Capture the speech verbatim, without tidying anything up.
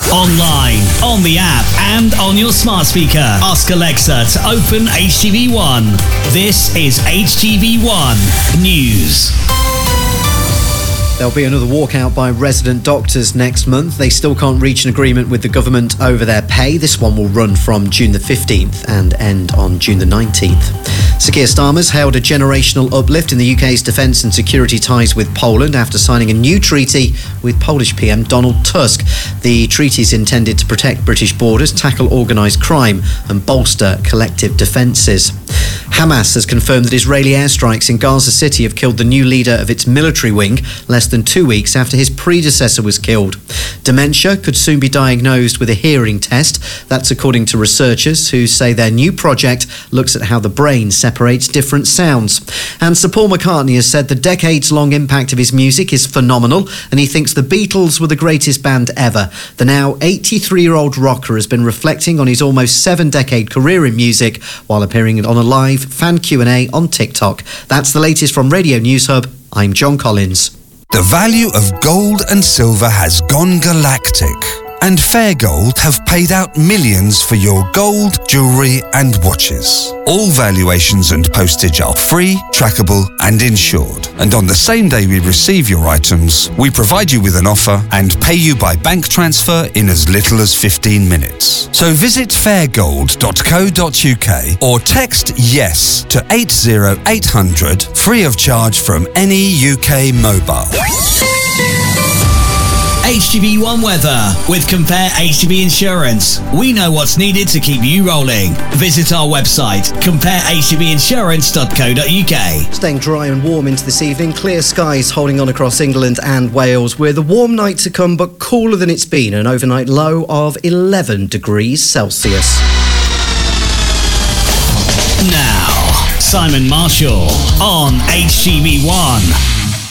Online, on the app, and on your smart speaker. Ask Alexa to open H T V one. This is H T V one News. There'll be another walkout by resident doctors next month. They still can't reach an agreement with the government over their pay. This one will run from June the fifteenth and end on June the nineteenth. Sir Keir Starmer's hailed a generational uplift in the U K's defence and security ties with Poland after signing a new treaty with Polish P M Donald Tusk. The treaty is intended to protect British borders, tackle organised crime and bolster collective defences. Hamas has confirmed that Israeli airstrikes in Gaza City have killed the new leader of its military wing less than two weeks after his predecessor was killed. Dementia could soon be diagnosed with a hearing test. That's according to researchers who say their new project looks at how the brain separates different sounds. And Sir Paul McCartney has said the decades-long impact of his music is phenomenal, and he thinks the Beatles were the greatest band ever. The now eighty-three-year-old rocker has been reflecting on his almost seven-decade career in music while appearing on a live fan Q and A on TikTok. That's the latest from Radio News Hub. I'm John Collins. The value of gold and silver has gone galactic, and Fair Gold have paid out millions for your gold, jewellery and watches. All valuations and postage are free, trackable and insured. And on the same day we receive your items, we provide you with an offer and pay you by bank transfer in as little as fifteen minutes. So visit fair gold dot co dot U K or text YES to eight zero eight hundred free of charge from any U K mobile. H T V one weather with Compare H T V Insurance. We know what's needed to keep you rolling. Visit our website, compare h t v insurance dot co dot U K. Staying dry and warm into this evening. Clear skies holding on across England and Wales, with a warm night to come but cooler than it's been. An overnight low of eleven degrees Celsius. Now, Simon Marshall on H T V one.